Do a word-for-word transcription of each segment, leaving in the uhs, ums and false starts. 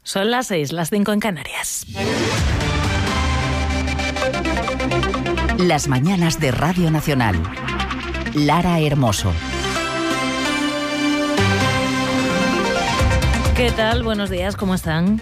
Son las seis, las cinco en Canarias. Las mañanas de Radio Nacional. Lara Hermoso. ¿Qué tal? Buenos días, ¿cómo están?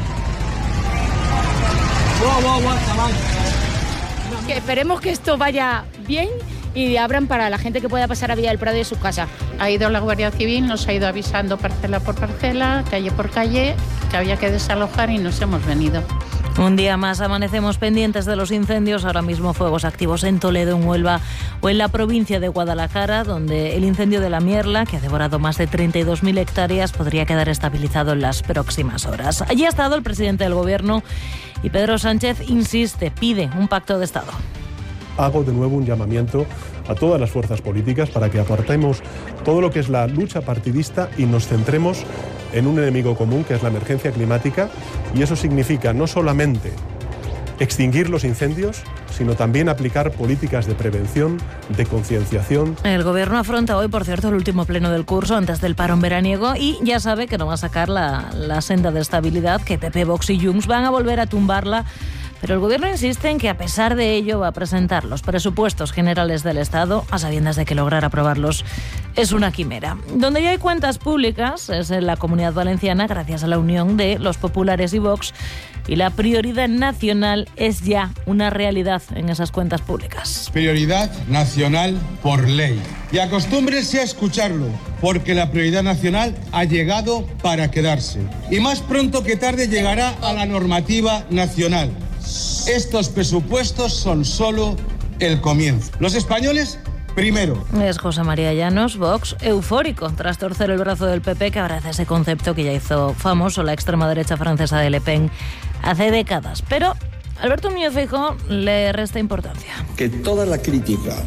Que esperemos que esto vaya bien y abran para la gente que pueda pasar a Villa del Prado de su casa. Ha ido la Guardia Civil, nos ha ido avisando parcela por parcela, calle por calle, que había que desalojar y nos hemos venido. Un día más amanecemos pendientes de los incendios, ahora mismo fuegos activos en Toledo, en Huelva o en la provincia de Guadalajara, donde el incendio de la Mierla, que ha devorado más de treinta y dos mil hectáreas, podría quedar estabilizado en las próximas horas. Allí ha estado el presidente del Gobierno y Pedro Sánchez insiste, pide un pacto de Estado. Hago de nuevo un llamamiento a todas las fuerzas políticas para que apartemos todo lo que es la lucha partidista y nos centremos en un enemigo común, que es la emergencia climática, y eso significa no solamente extinguir los incendios, sino también aplicar políticas de prevención, de concienciación. El Gobierno afronta hoy, por cierto, el último pleno del curso antes del parón veraniego y ya sabe que no va a sacar la, la senda de estabilidad, que P P, Vox y Junts van a volver a tumbarla. Pero el Gobierno insiste en que, a pesar de ello, va a presentar los presupuestos generales del Estado, a sabiendas de que lograr aprobarlos es una quimera. Donde ya hay cuentas públicas es en la Comunidad Valenciana, gracias a la unión de los populares y Vox, y la prioridad nacional es ya una realidad en esas cuentas públicas. Prioridad nacional por ley. Y acostúmbrense a escucharlo, porque la prioridad nacional ha llegado para quedarse. Y más pronto que tarde llegará a la normativa nacional. Estos presupuestos son solo el comienzo. Los españoles, primero. Es José María Llanos, Vox, eufórico tras torcer el brazo del P P, que abraza ese concepto que ya hizo famoso la extrema derecha francesa de Le Pen hace décadas. Pero Alberto Núñez Feijóo le resta importancia. Que toda la crítica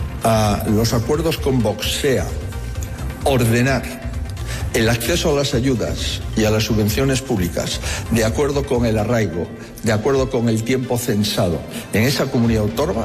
a los acuerdos con Vox sea ordenar el acceso a las ayudas y a las subvenciones públicas de acuerdo con el arraigo, de acuerdo con el tiempo censado en esa comunidad autónoma,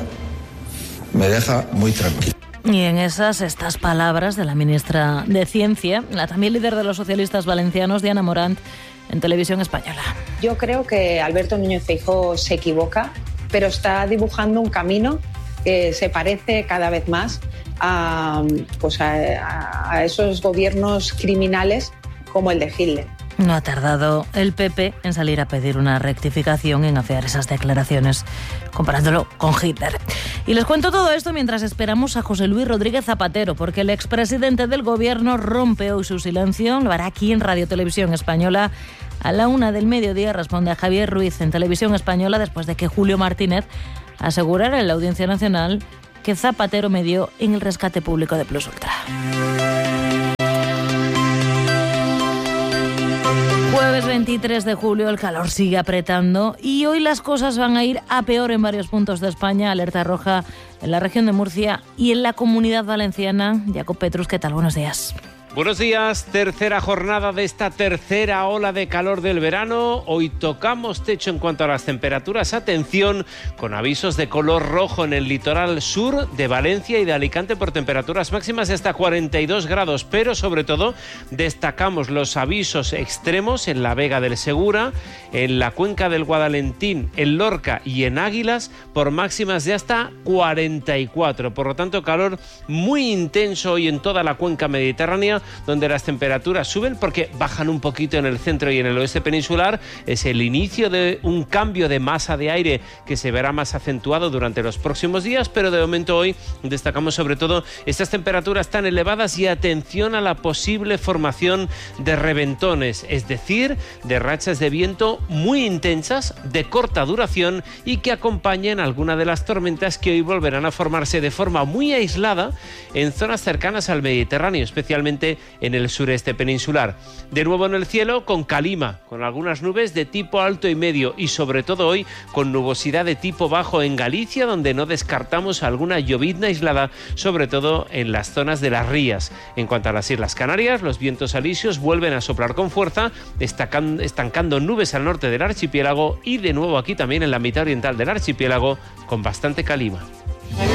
me deja muy tranquilo. Y en esas, estas palabras de la ministra de Ciencia, la también líder de los socialistas valencianos, Diana Morant, en Televisión Española. Yo creo que Alberto Núñez Feijóo se equivoca, pero está dibujando un camino que se parece cada vez más a, pues a, a esos gobiernos criminales como el de Hitler. No ha tardado el P P en salir a pedir una rectificación, en afear esas declaraciones, comparándolo con Hitler. Y les cuento todo esto mientras esperamos a José Luis Rodríguez Zapatero, porque el expresidente del Gobierno rompe hoy su silencio, lo hará aquí en Radio Televisión Española. A la una del mediodía responde a Javier Ruiz en Televisión Española, después de que Julio Martínez asegurara en la Audiencia Nacional que Zapatero medió en el rescate público de Plus Ultra. Jueves veintitrés de julio, el calor sigue apretando y hoy las cosas van a ir a peor en varios puntos de España. Alerta roja en la región de Murcia y en la Comunidad Valenciana. Jacob Petrus, ¿qué tal? Buenos días. Buenos días, tercera jornada de esta tercera ola de calor del verano. Hoy tocamos techo en cuanto a las temperaturas. Atención, con avisos de color rojo en el litoral sur de Valencia y de Alicante por temperaturas máximas de hasta cuarenta y dos grados. Pero sobre todo destacamos los avisos extremos en la Vega del Segura, en la cuenca del Guadalentín, en Lorca y en Águilas por máximas de hasta cuarenta y cuatro. Por lo tanto, calor muy intenso hoy en toda la cuenca mediterránea, donde las temperaturas suben porque bajan un poquito en el centro y en el oeste peninsular. Es el inicio de un cambio de masa de aire que se verá más acentuado durante los próximos días, pero de momento hoy destacamos sobre todo estas temperaturas tan elevadas y atención a la posible formación de reventones, es decir, de rachas de viento muy intensas, de corta duración y que acompañen alguna de las tormentas que hoy volverán a formarse de forma muy aislada en zonas cercanas al Mediterráneo, especialmente en el sureste peninsular. De nuevo en el cielo con calima, con algunas nubes de tipo alto y medio y sobre todo hoy con nubosidad de tipo bajo en Galicia, donde no descartamos alguna llovizna aislada, sobre todo en las zonas de las rías. En cuanto a las Islas Canarias, los vientos alisios vuelven a soplar con fuerza, estancando nubes al norte del archipiélago y de nuevo aquí también en la mitad oriental del archipiélago con bastante calima.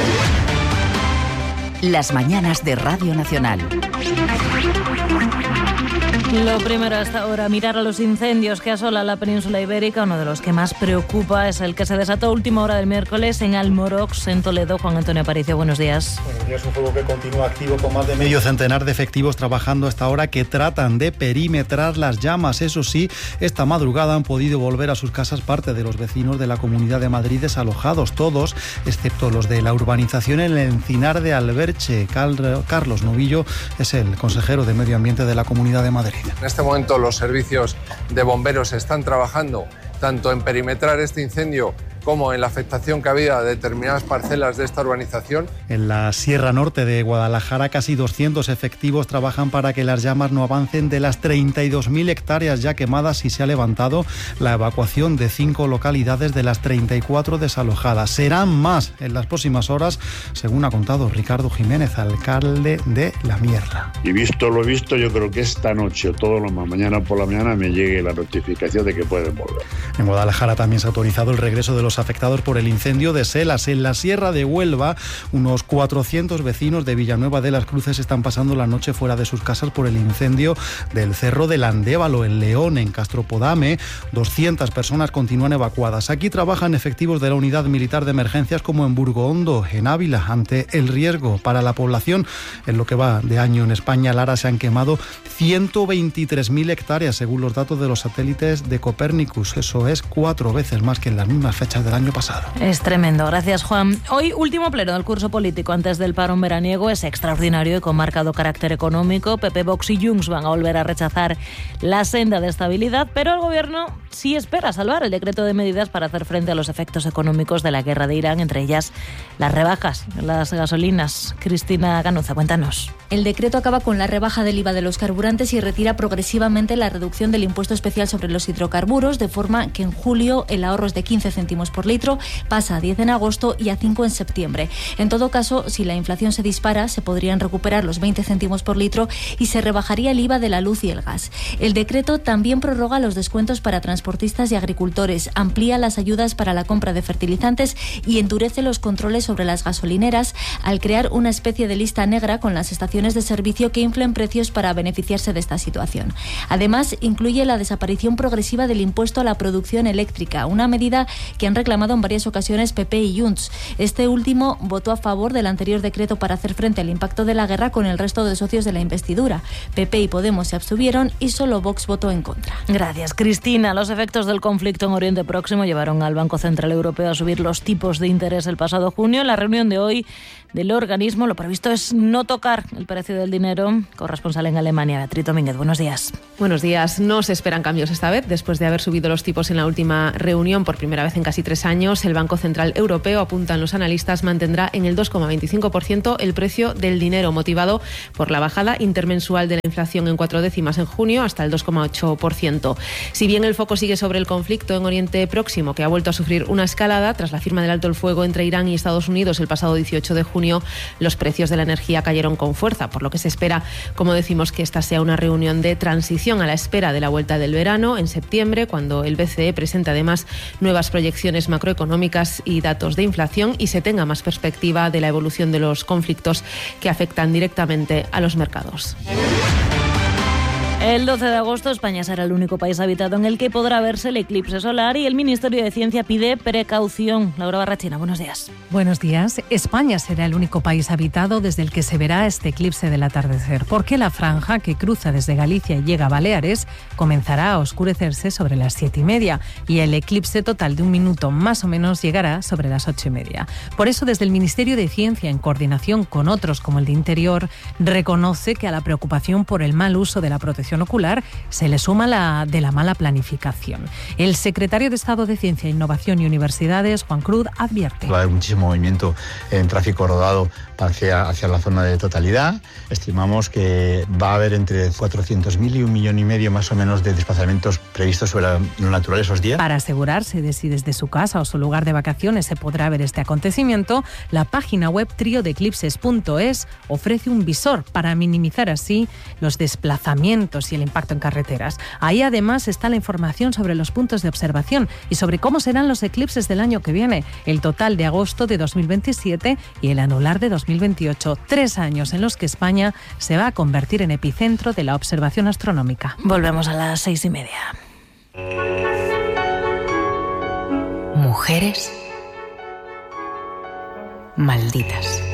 Las mañanas de Radio Nacional. Lo primero hasta ahora, mirar a los incendios que asolan la península ibérica. Uno de los que más preocupa es el que se desató a última hora del miércoles en Almorox, en Toledo. Juan Antonio Aparicio, buenos días. Buenos días, un fuego que continúa activo con más de medio centenar de efectivos trabajando hasta ahora que tratan de perimetrar las llamas. Eso sí, esta madrugada han podido volver a sus casas parte de los vecinos de la Comunidad de Madrid desalojados, todos, excepto los de la urbanización en el Encinar de Alberche. Carlos Novillo es el consejero de Medio Ambiente de la Comunidad de Madrid. En este momento los servicios de bomberos están trabajando tanto en perimetrar este incendio como en la afectación que había a determinadas parcelas de esta urbanización. En la Sierra Norte de Guadalajara, casi doscientos efectivos trabajan para que las llamas no avancen de las treinta y dos mil hectáreas ya quemadas y se ha levantado la evacuación de cinco localidades de las treinta y cuatro desalojadas. Serán más en las próximas horas, según ha contado Ricardo Jiménez, alcalde de La Mierla. Y visto lo visto, yo creo que esta noche o todo lo más mañana por la mañana me llegue la notificación de que pueden volver. En Guadalajara también se ha autorizado el regreso de los afectados por el incendio de Selas. En la Sierra de Huelva, unos cuatrocientos vecinos de Villanueva de las Cruces están pasando la noche fuera de sus casas por el incendio del Cerro del Andévalo, en León. En Castropodame, doscientas personas continúan evacuadas. Aquí trabajan efectivos de la Unidad Militar de Emergencias, como en Burgohondo, en Ávila, ante el riesgo para la población. En lo que va de año en España, Lara, se han quemado ciento veintitrés mil hectáreas, según los datos de los satélites de Copérnicus. Eso es cuatro veces más que en las mismas fechas del año pasado. Es tremendo, gracias Juan. Hoy, último pleno del curso político antes del parón veraniego, es extraordinario y con marcado carácter económico. P P, Vox y Junts van a volver a rechazar la senda de estabilidad, pero el gobierno sí espera salvar el decreto de medidas para hacer frente a los efectos económicos de la guerra de Irán, entre ellas las rebajas en las gasolinas. Cristina Ganuza, cuéntanos. El decreto acaba con la rebaja del I V A de los carburantes y retira progresivamente la reducción del impuesto especial sobre los hidrocarburos, de forma que en julio el ahorro es de quince céntimos por litro, pasa a diez en agosto y a cinco en septiembre. En todo caso, si la inflación se dispara, se podrían recuperar los veinte céntimos por litro y se rebajaría el I V A de la luz y el gas. El decreto también prorroga los descuentos para transportistas y agricultores, amplía las ayudas para la compra de fertilizantes y endurece los controles sobre las gasolineras al crear una especie de lista negra con las estaciones de servicio que inflen precios para beneficiarse de esta situación. Además, incluye la desaparición progresiva del impuesto a la producción eléctrica, una medida que han reclamado en varias ocasiones P P y Junts. Este último votó a favor del anterior decreto para hacer frente al impacto de la guerra con el resto de socios de la investidura. P P y Podemos se abstuvieron y solo Vox votó en contra. Gracias, Cristina. Los efectos del conflicto en Oriente Próximo llevaron al Banco Central Europeo a subir los tipos de interés el pasado junio. En la reunión de hoy del organismo, lo previsto es no tocar el precio del dinero. Corresponsal en Alemania, Beatriz Domínguez, buenos días. Buenos días. No se esperan cambios esta vez. Después de haber subido los tipos en la última reunión por primera vez en casi tres años, el Banco Central Europeo, apuntan los analistas, mantendrá en el dos coma veinticinco por ciento el precio del dinero, motivado por la bajada intermensual de la inflación en cuatro décimas en junio hasta el dos coma ocho por ciento. Si bien el foco sigue sobre el conflicto en Oriente Próximo, que ha vuelto a sufrir una escalada tras la firma del alto el fuego entre Irán y Estados Unidos el pasado dieciocho de junio, los precios de la energía cayeron con fuerza, por lo que se espera, como decimos, que esta sea una reunión de transición a la espera de la vuelta del verano en septiembre, cuando el B C E presente además nuevas proyecciones macroeconómicas y datos de inflación y se tenga más perspectiva de la evolución de los conflictos que afectan directamente a los mercados. El doce de agosto España será el único país habitado en el que podrá verse el eclipse solar y el Ministerio de Ciencia pide precaución. Laura Barrachina, buenos días. Buenos días. España será el único país habitado desde el que se verá este eclipse del atardecer, porque la franja que cruza desde Galicia y llega a Baleares comenzará a oscurecerse sobre las siete y media y el eclipse total de un minuto más o menos llegará sobre las ocho y media. Por eso, desde el Ministerio de Ciencia, en coordinación con otros como el de Interior, reconoce que a la preocupación por el mal uso de la protección ocular se le suma la de la mala planificación. El secretario de Estado de Ciencia, Innovación y Universidades, Juan Cruz, advierte. Va a haber muchísimo movimiento en tráfico rodado hacia, hacia la zona de totalidad. Estimamos que va a haber entre cuatrocientos mil y un millón y medio más o menos de desplazamientos previstos sobre lo natural esos días. Para asegurarse de si desde su casa o su lugar de vacaciones se podrá ver este acontecimiento, la página web trio de eclipses punto es ofrece un visor para minimizar así los desplazamientos vientos y el impacto en carreteras. Ahí además está la información sobre los puntos de observación y sobre cómo serán los eclipses del año que viene, el total de agosto de dos mil veintisiete y el anular de dos mil veintiocho. Tres años en los que España se va a convertir en epicentro de la observación astronómica. Volvemos a las seis y media. Mujeres malditas.